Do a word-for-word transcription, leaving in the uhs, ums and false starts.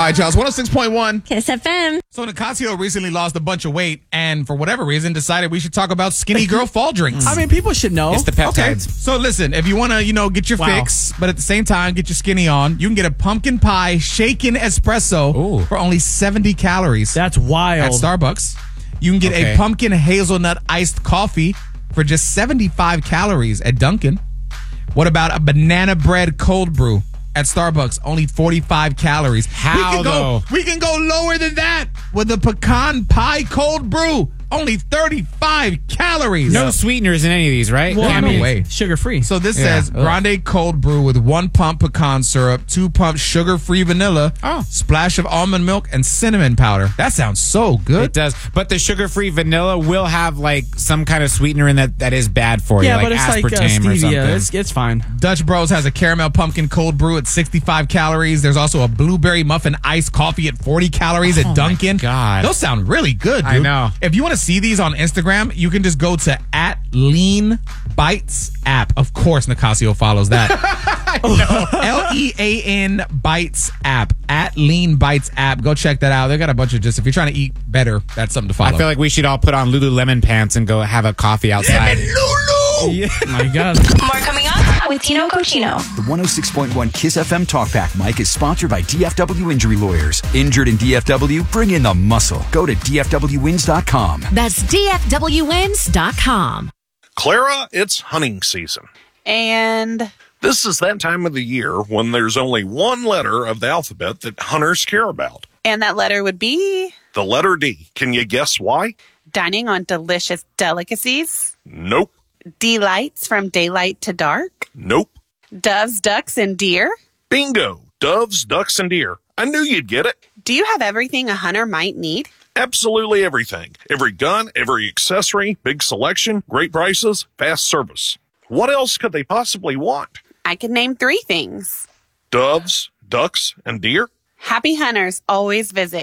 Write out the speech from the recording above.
right, y'all. It's one oh six point one. Kiss F M. So Nicasio recently lost a bunch of weight and for whatever reason decided we should talk about skinny girl fall drinks. I mean, people should know. It's the peptides. Okay, so listen, if you want to, you know, get your Wow. fix, but at the same time get your skinny on, you can get a pumpkin pie shaken espresso Ooh. for only seventy calories That's at wild. Starbucks. You can get Okay. a pumpkin hazelnut iced coffee for just seventy-five calories at Dunkin'. What about a banana bread cold brew at Starbucks? Only forty-five calories. How, we can go, though? We can go lower than that with a pecan pie cold brew. Only thirty-five calories. No sweeteners in any of these, right? Well, Yeah, I no mean, way. sugar free. So this Yeah. says Ugh. grande cold brew with one pump pecan syrup, two pump sugar-free vanilla, Oh. splash of almond milk, and cinnamon powder. That sounds so good. It does. But the sugar-free vanilla will have, like, some kind of sweetener in that that is bad for you, yeah, like but it's like uh, aspartame or something. stevia. It's, it's fine. Dutch Bros has a caramel pumpkin cold brew at sixty-five calories. There's also a blueberry muffin iced coffee at forty calories Oh at my Dunkin'. God. Those sound really good, dude. I know. If you want to see these on Instagram, you can just go to at Lean Bites app. Of course, Nicasio follows that. L E A N Bites app. At Lean Bites app. Go check that out. They got a bunch of just, if you're trying to eat better, that's something to follow. I feel like we should all put on Lululemon pants and go have a coffee outside. Lulu! Yeah. My God. More coming up with Tino Cochino. The one oh six point one Kiss F M Talkback Mic is sponsored by D F W Injury Lawyers. Injured in D F W? Bring in the muscle. Go to D F W wins dot com. That's D F W wins dot com. Clara, it's hunting season. And This is that time of the year when there's only one letter of the alphabet that hunters care about. and that letter would be The letter D. Can you guess why? dining on delicious delicacies, Nope. delights from daylight to dark, Nope. doves, ducks, and deer. Bingo. Doves, ducks, and deer. I knew you'd get it. Do you have everything a hunter might need? Absolutely everything. Every gun, every accessory, big selection, great prices, fast service. What else could they possibly want? I can name three things. Doves, ducks, and deer? Happy hunters always visit